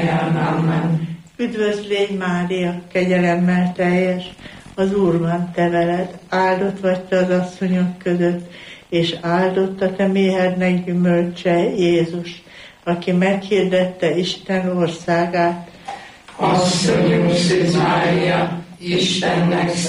Amen. Üdvözl légy, Mária, kegyelemmel teljes, az Úr van te veled, áldott vagy te az asszonyok között, és áldott a te méhednek gyümölcse, Jézus, aki meghirdette Isten országát. Asszonyunk Szűz Mária, Istennek